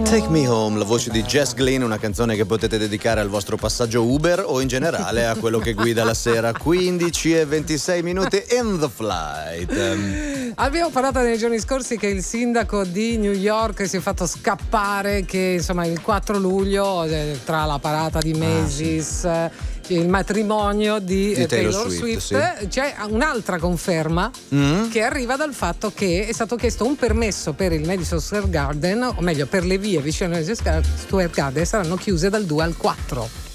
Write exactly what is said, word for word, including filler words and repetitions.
Take Me Home, la voce di Jess Glynn, una canzone che potete dedicare al vostro passaggio Uber o in generale a quello che guida la sera. Quindici e ventisei minuti in the flight. Um, Abbiamo parlato nei giorni scorsi che il sindaco di New York si è fatto scappare, che insomma il quattro luglio, tra la parata di Macy's, ah, sì. il matrimonio di, di Taylor, Taylor Swift, Swift, sì. C'è un'altra conferma mm. che arriva dal fatto che è stato chiesto un permesso per il Madison Square Garden, o meglio per le vie vicino al Madison Square Garden, saranno chiuse dal due al quattro.